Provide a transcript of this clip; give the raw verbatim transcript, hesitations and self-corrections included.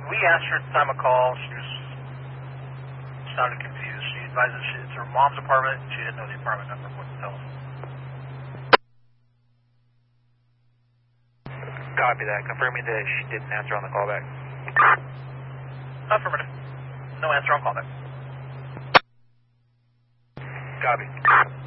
We asked her at the time of call. She was sounded confused. She advised us it's her mom's apartment. She didn't know the apartment number. What to tell us. Copy that. Confirming that she didn't answer on the callback. Affirmative. No answer on callback. Copy.